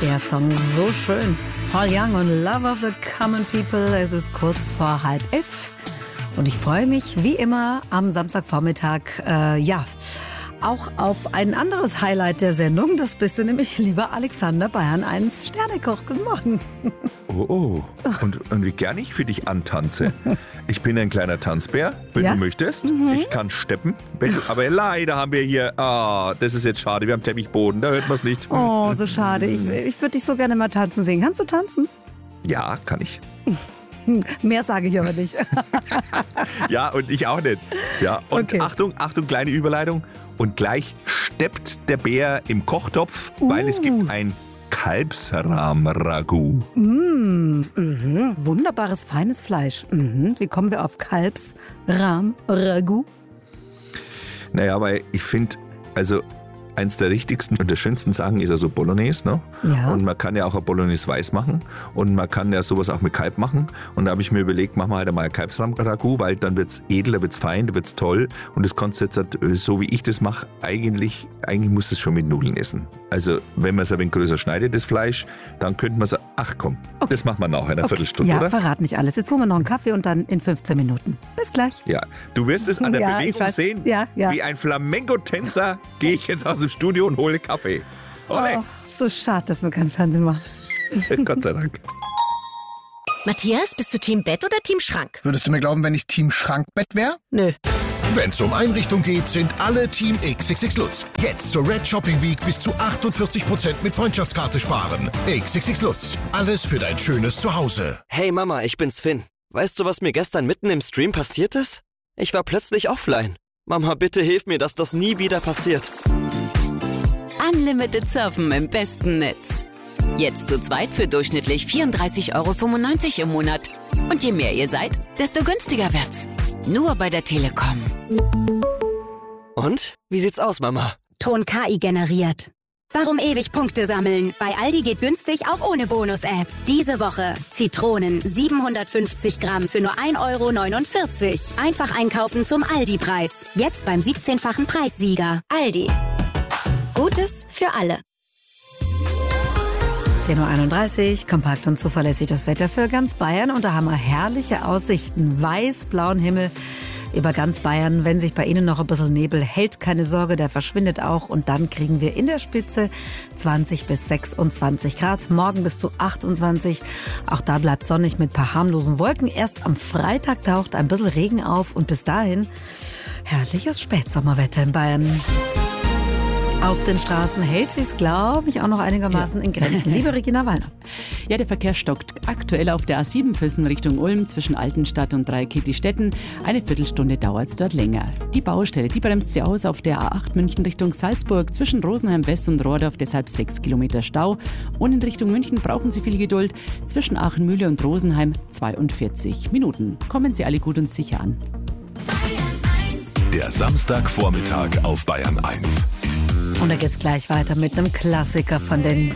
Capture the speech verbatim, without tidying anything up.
der Song so schön. Paul Young und Love of the Common People. Es ist kurz vor halb elf. Und ich freue mich, wie immer, am Samstagvormittag, äh, ja, auch auf ein anderes Highlight der Sendung. Das bist du nämlich, lieber Alexander, Bayern eins Sternekoch. Guten Morgen. Oh, oh. Und, und wie gern ich für dich antanze. Ich bin ein kleiner Tanzbär, wenn Ja? du möchtest. Mhm. Ich kann steppen. Wenn du, aber leider haben wir hier, ah, das ist jetzt schade, wir haben Teppichboden, da hört man es nicht. Oh, so schade. Ich, ich würde dich so gerne mal tanzen sehen. Kannst du tanzen? Ja, kann ich. Hm, Mehr sage ich aber nicht. Ja, und ich auch nicht. Ja, und Okay. Achtung, Achtung, kleine Überleitung. Und gleich steppt der Bär im Kochtopf, weil es gibt ein Kalbsrahm-Ragout. Mm, mhm. Wunderbares, feines Fleisch. Mhm. Wie kommen wir auf Kalbsrahm-Ragout? Naja, weil ich finde, also eins der richtigsten und der schönsten Sachen ist ja so Bolognese, ne? Ja. Und man kann ja auch eine Bolognese weiß machen und man kann ja sowas auch mit Kalb machen. Und da habe ich mir überlegt, machen wir halt einmal ein Kalbsrahm-Ragout, weil dann wird's edel, dann wird's fein, dann wird's toll. Und das kannst du jetzt, halt, so wie ich das mache, eigentlich, eigentlich muss du es schon mit Nudeln essen. Also wenn man es ein wenig größer schneidet, das Fleisch, dann könnte man sagen, ach komm, das machen wir nach einer Viertelstunde, Ja, oder? verrat nicht alles. Jetzt holen wir noch einen Kaffee und dann in fünfzehn Minuten. Bis gleich. Ja, du wirst es an der Ja, ich Bewegung weiß. sehen. Ja, ja. Wie ein Flamenco-Tänzer gehe ich jetzt aus dem Studio und hole Kaffee. Ole. Oh, so schade, dass wir keinen Fernsehen machen. Gott sei Dank. Matthias, bist du Team Bett oder Team Schrank? Würdest du mir glauben, wenn ich Team Schrankbett wäre? Nö. Wenn's um Einrichtung geht, sind alle Team X X X Lutz. Jetzt zur Red Shopping Week bis zu achtundvierzig Prozent mit Freundschaftskarte sparen. X X X Lutz. Alles für dein schönes Zuhause. Hey Mama, ich bin's Finn. Weißt du, was mir gestern mitten im Stream passiert ist? Ich war plötzlich offline. Mama, bitte hilf mir, dass das nie wieder passiert. Unlimited Surfen im besten Netz. Jetzt zu zweit für durchschnittlich vierunddreißig Euro fünfundneunzig im Monat. Und je mehr ihr seid, desto günstiger wird's. Nur bei der Telekom. Und? Wie sieht's aus, Mama? Ton K I generiert. Warum ewig Punkte sammeln? Bei Aldi geht günstig auch ohne Bonus-App. Diese Woche Zitronen siebenhundertfünfzig Gramm für nur ein Euro neunundvierzig. Einfach einkaufen zum Aldi-Preis. Jetzt beim siebzehnfachen Preissieger. Aldi. Gutes für alle. zehn Uhr einunddreißig, kompakt und zuverlässig das Wetter für ganz Bayern. Und da haben wir herrliche Aussichten. Weiß-blauen Himmel über ganz Bayern. Wenn sich bei Ihnen noch ein bisschen Nebel hält, keine Sorge, der verschwindet auch. Und dann kriegen wir in der Spitze zwanzig bis sechsundzwanzig Grad. Morgen bis zu achtundzwanzig. Auch da bleibt sonnig mit ein paar harmlosen Wolken. Erst am Freitag taucht ein bisschen Regen auf. Und bis dahin herrliches Spätsommerwetter in Bayern. Auf den Straßen hält sich's, glaube ich, auch noch einigermaßen in Grenzen. Liebe Regina Wallner. Ja, der Verkehr stockt aktuell auf der A sieben Füssen Richtung Ulm zwischen Altenstadt und Dreikitti-Stetten. Eine Viertelstunde dauert es dort länger. Die Baustelle, die bremst sie aus auf der A acht München Richtung Salzburg zwischen Rosenheim West und Rohrdorf, deshalb sechs Kilometer Stau. Und in Richtung München brauchen Sie viel Geduld. Zwischen Aachenmühle und Rosenheim zweiundvierzig Minuten. Kommen Sie alle gut und sicher an. Der Samstagvormittag auf Bayern eins. Und da geht's gleich weiter mit einem Klassiker von den